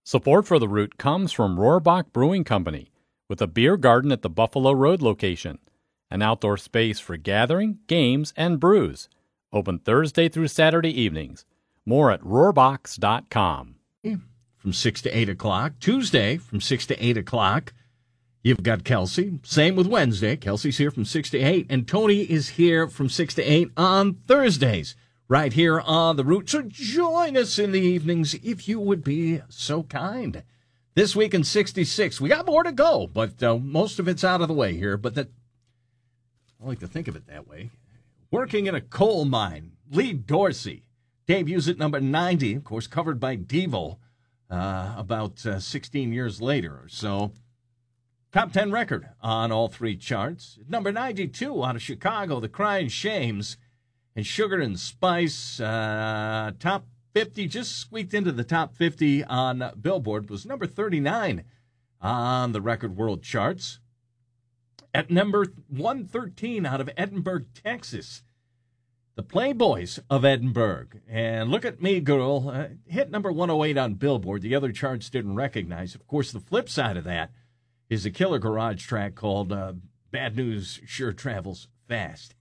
Support for The Root comes from Rohrbach Brewing Company, with a beer garden at the Buffalo Road location, an outdoor space for gathering, games, and brews. Open Thursday through Saturday evenings. More at rohrbachs.com. From 6 to 8 o'clock. Tuesday from 6 to 8 o'clock. You've got Kelsey. Same with Wednesday. Kelsey's here from 6 to 8. And Tony is here from 6 to 8 on Thursdays, right here on The Root. So join us in the evenings if you would be so kind. This week in 66. We got more to go, but most of it's out of the way here. But I like to think of it that way. Working in a coal mine. Lee Dorsey debuts at number 90, of course, covered by Devo about 16 years later or so. Top 10 record on all three charts. Number 92 out of Chicago, The Crying Shames. And Sugar and Spice, top 50, just squeaked into the top 50 on Billboard, was number 39 on the Record World charts. At number 113 out of Edinburgh, Texas, the Playboys of Edinburgh. And Look at Me, Girl, hit number 108 on Billboard. The other charts didn't recognize. Of course, the flip side of that is a killer garage track called Bad News Sure Travels Fast.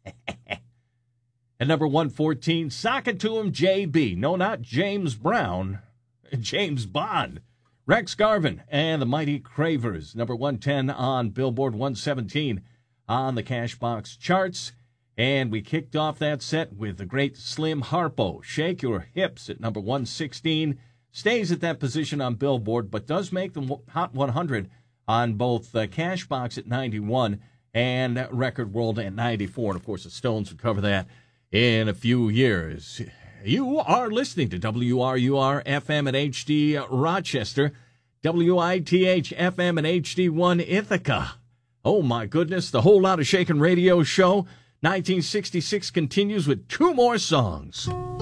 At number 114, Sock It To Him, J.B. No, not James Brown, James Bond. Rex Garvin and the Mighty Cravers. Number 110 on Billboard, 117 on the Cashbox charts. And we kicked off that set with the great Slim Harpo. Shake Your Hips at number 116. Stays at that position on Billboard, but does make the Hot 100 on both Cashbox at 91 and Record World at 94. And, of course, the Stones will cover that in a few years. You are listening to WRUR FM and HD Rochester, WITH FM and HD1 Ithaca. Oh, my goodness, the Whole Lot of Shakin' Radio show. 1966 continues with two more songs.